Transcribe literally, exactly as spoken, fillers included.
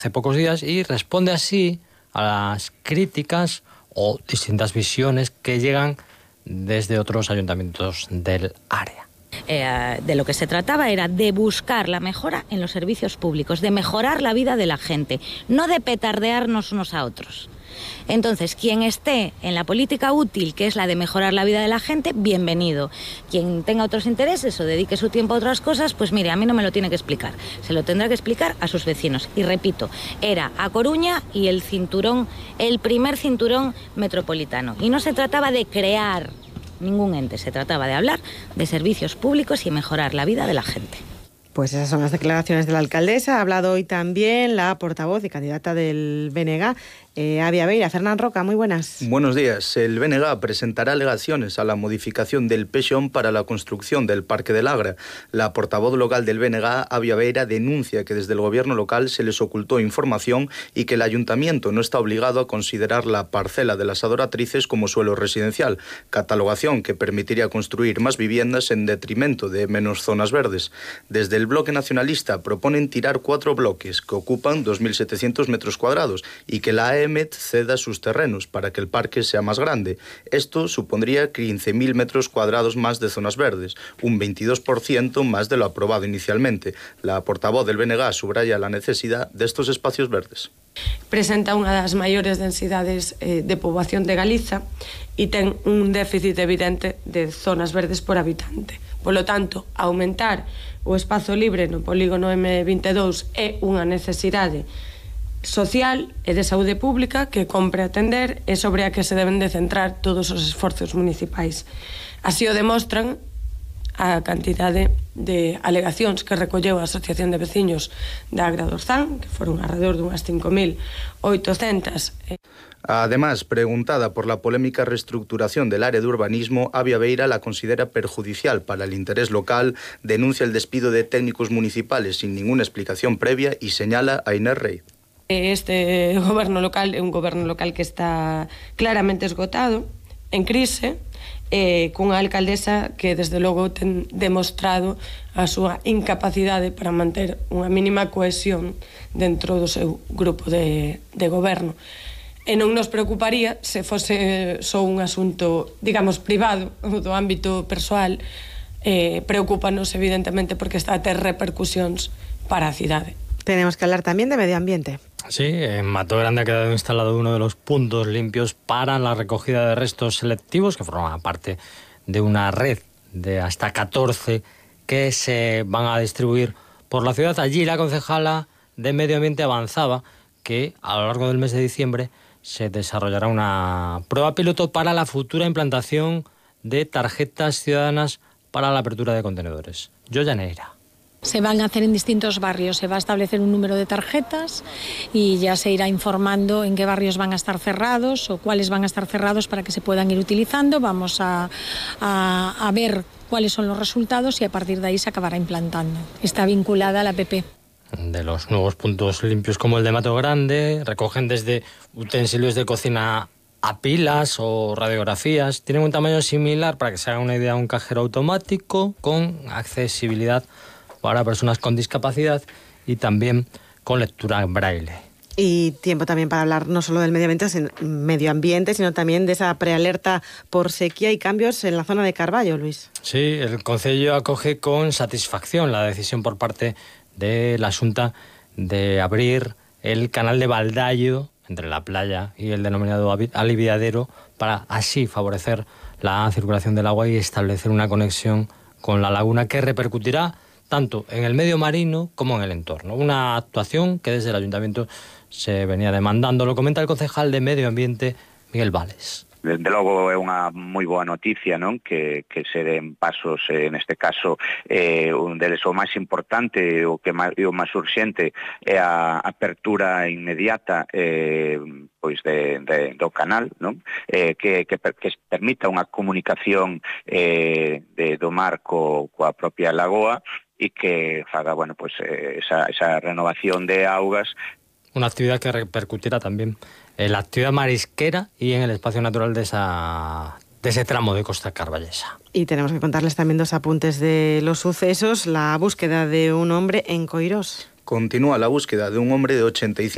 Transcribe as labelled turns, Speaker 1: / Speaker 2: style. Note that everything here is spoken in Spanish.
Speaker 1: hace pocos días y responde así a las críticas o distintas visiones que llegan desde otros ayuntamientos del área.
Speaker 2: Eh, de lo que se trataba era de buscar la mejora en los servicios públicos, de mejorar la vida de la gente, no de petardearnos unos a otros. Entonces, quien esté en la política útil, que es la de mejorar la vida de la gente, bienvenido. Quien tenga otros intereses o dedique su tiempo a otras cosas, pues mire, a mí no me lo tiene que explicar. Se lo tendrá que explicar a sus vecinos. Y repito, era A Coruña y el cinturón, el primer cinturón metropolitano. Y no se trataba de crear ningún ente, se trataba de hablar de servicios públicos y mejorar la vida de la gente.
Speaker 3: Pues esas son las declaraciones de la alcaldesa. Ha hablado hoy también la portavoz y candidata del B N G, eh, Avia Beira. Fernán Roca, muy buenas.
Speaker 4: Buenos días. El B N G presentará alegaciones a la modificación del pexón para la construcción del Parque del Agra. La portavoz local del B N G, Avia Beira, denuncia que desde el gobierno local se les ocultó información y que el ayuntamiento no está obligado a considerar la parcela de las adoratrices como suelo residencial, catalogación que permitiría construir más viviendas en detrimento de menos zonas verdes. Desde el bloque nacionalista proponen tirar cuatro bloques que ocupan dos mil setecientos metros cuadrados y que la A E M E T ceda sus terrenos para que el parque sea más grande. Esto supondría quince mil metros cuadrados más de zonas verdes, un veintidós por ciento más de lo aprobado inicialmente. La portavoz del B N G subraya la necesidad de estos espacios verdes.
Speaker 5: Presenta unha das maiores densidades eh, de poboación de Galiza e ten un déficit evidente de zonas verdes por habitante. Polo tanto, aumentar o espazo libre no polígono eme vinte e dous é unha necesidade social e de saúde pública que compre atender e sobre a que se deben de centrar todos os esforzos municipais. Así o demostran a cantidade de alegacións que recolleu a Asociación de Veciños da Agra do Orzán, que foron alrededor de unhas cinco mil oitocentas.
Speaker 4: Además, preguntada por la polémica reestructuración del área de urbanismo, Avia Beira la considera perjudicial para el interés local, denuncia el despido de técnicos municipales sin ninguna explicación previa y señala a Inés Rey.
Speaker 5: Este goberno local é un goberno local que está claramente esgotado, en crise, eh, cunha alcaldesa que desde logo ten demostrado a súa incapacidade para manter unha mínima cohesión dentro do seu grupo de, de goberno. E non nos preocuparía se fose só un asunto, digamos, privado ou do ámbito persoal. Eh, preocúpanos evidentemente porque está a ter repercusións para a cidade.
Speaker 3: Tenemos que hablar también de medio ambiente.
Speaker 1: Sí, en Mato Grande ha quedado instalado uno de los puntos limpios para la recogida de restos selectivos, que forman parte de una red de hasta catorce que se van a distribuir por la ciudad. Allí la concejala de Medio Ambiente avanzaba que a lo largo del mes de diciembre se desarrollará una prueba piloto para la futura implantación de tarjetas ciudadanas para la apertura de contenedores. Yoya Neira.
Speaker 6: Se van a hacer en distintos barrios, se va a establecer un número de tarjetas y ya se irá informando en qué barrios van a estar cerrados o cuáles van a estar cerrados para que se puedan ir utilizando. Vamos a, a, a ver cuáles son los resultados y a partir de ahí se acabará implantando. Está vinculada a la A P P.
Speaker 1: De los nuevos puntos limpios como el de Mato Grande, recogen desde utensilios de cocina a pilas o radiografías. Tienen un tamaño similar, para que se haga una idea, a un cajero automático con accesibilidad para personas con discapacidad y también con lectura en braille.
Speaker 3: Y tiempo también para hablar no solo del medio ambiente, sino, medio ambiente, sino también de esa prealerta por sequía y cambios en la zona de Carballo, Luis.
Speaker 1: Sí, el Concello acoge con satisfacción la decisión por parte de la Xunta de abrir el canal de Baldallo entre la playa y el denominado aliviadero para así favorecer la circulación del agua y establecer una conexión con la laguna que repercutirá tanto en el medio marino como en el entorno. Una actuación que desde el Ayuntamiento se venía demandando. Lo comenta el concejal de Medio Ambiente, Miguel Vales.
Speaker 7: Desde logo é unha moi boa noticia, non? Que, que se den pasos, eh, neste caso, eh, un deles o máis importante, o que máis, o máis urxente é a apertura inmediata eh, pois de, de, do canal, non? Eh, que, que, que permita unha comunicación eh, de, do mar co, coa propia lagoa e que faga, bueno, pues, esa, esa renovación de augas.
Speaker 1: Una actividad que repercutirá también en la actividad marisquera y en el espacio natural de, esa, de ese tramo de costa carballesa.
Speaker 3: Y tenemos que contarles también dos apuntes de los sucesos. La búsqueda de un hombre en Coirós.
Speaker 4: Continúa la búsqueda de un hombre de ochenta y cinco